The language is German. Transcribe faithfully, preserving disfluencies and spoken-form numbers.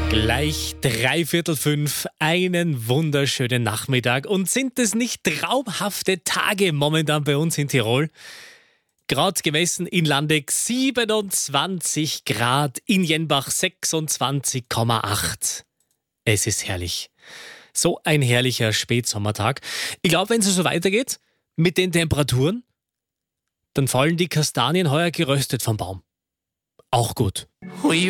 Gleich dreiviertel fünf, einen wunderschönen Nachmittag. Und sind es nicht traumhafte Tage momentan bei uns in Tirol? Gerade gemessen in Landeck siebenundzwanzig Grad, in Jenbach sechsundzwanzig Komma acht. Es ist herrlich. So ein herrlicher Spätsommertag. Ich glaube, wenn es so weitergeht mit den Temperaturen, dann fallen die Kastanien heuer geröstet vom Baum. Auch gut. Hui,